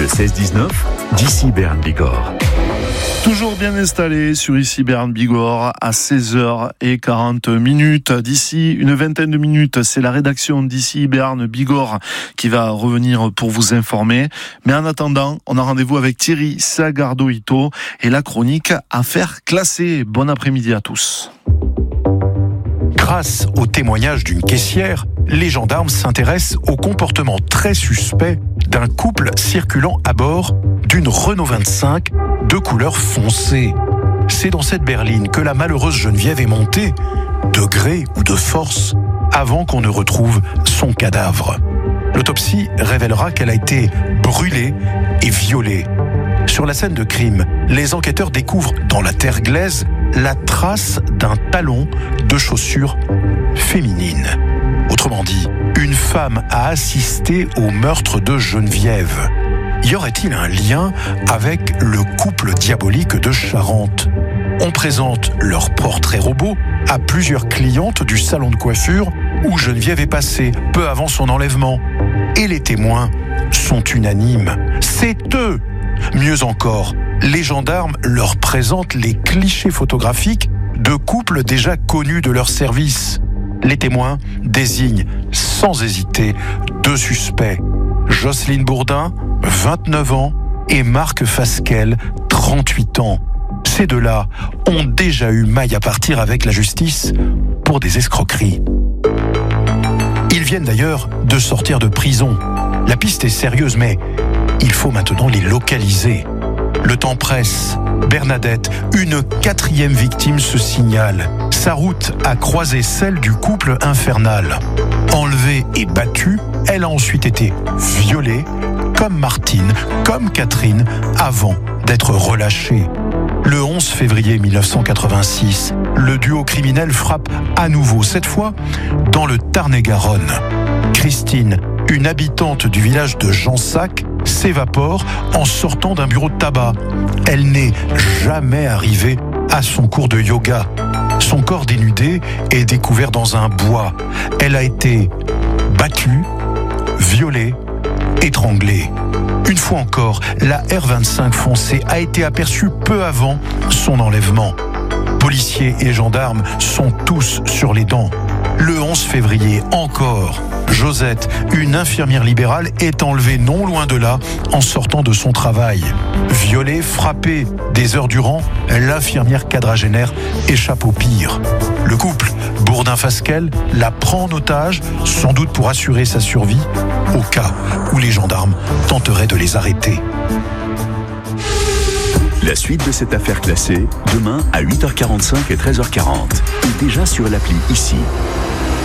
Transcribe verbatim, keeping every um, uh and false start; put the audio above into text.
Le seize dix-neuf, d'ici Berne Bigorre. Toujours bien installé sur ici Berne Bigorre à seize heures quarante minutes. D'ici une vingtaine de minutes, c'est la rédaction d'ici Berne Bigorre qui va revenir pour vous informer. Mais en attendant, on a rendez-vous avec Thierry Sagardo-Ito et la chronique Affaires classées. Bon après-midi à tous. Grâce au témoignage d'une caissière, les gendarmes s'intéressent au comportement très suspect d'un couple circulant à bord d'une Renault vingt-cinq de couleur foncée. C'est dans cette berline que la malheureuse Geneviève est montée, de gré ou de force, avant qu'on ne retrouve son cadavre. L'autopsie révélera qu'elle a été brûlée et violée. Sur la scène de crime, les enquêteurs découvrent dans la terre glaise la trace d'un talon de chaussure féminine. Autrement dit, une femme a assisté au meurtre de Geneviève. Y aurait-il un lien avec le couple diabolique de Charente ? On présente leur portrait robot à plusieurs clientes du salon de coiffure où Geneviève est passée peu avant son enlèvement. Et les témoins sont unanimes. C'est eux ! Mieux encore, les gendarmes leur présentent les clichés photographiques de couples déjà connus de leur service. Les témoins désignent sans hésiter deux suspects. Jocelyne Bourdin, vingt-neuf ans, et Marc Fasquelle, trente-huit ans. Ces deux-là ont déjà eu maille à partir avec la justice pour des escroqueries. Ils viennent d'ailleurs de sortir de prison. La piste est sérieuse, mais il faut maintenant les localiser. Le temps presse. Bernadette, une quatrième victime, se signale. Sa route a croisé celle du couple infernal. Enlevée et battue, elle a ensuite été violée, comme Martine, comme Catherine, avant d'être relâchée. Le onze février mille neuf cent quatre-vingt-six, le duo criminel frappe à nouveau, cette fois dans le Tarn-et-Garonne. Christine, une habitante du village de Jansac, s'évapore en sortant d'un bureau de tabac. Elle n'est jamais arrivée à son cours de yoga. Son corps dénudé est découvert dans un bois. Elle a été battue, violée, étranglée. Une fois encore, la R vingt-cinq foncée a été aperçue peu avant son enlèvement. Policiers et gendarmes sont tous sur les dents. Le onze février, encore, Josette, une infirmière libérale, est enlevée non loin de là en sortant de son travail. Violée, frappée des heures durant, l'infirmière quadragénaire échappe au pire. Le couple Bourdin-Fasquelle la prend en otage, sans doute pour assurer sa survie, au cas où les gendarmes tenteraient de les arrêter. La suite de cette affaire classée, demain à huit heures quarante-cinq et treize heures quarante. Et déjà sur l'appli ici.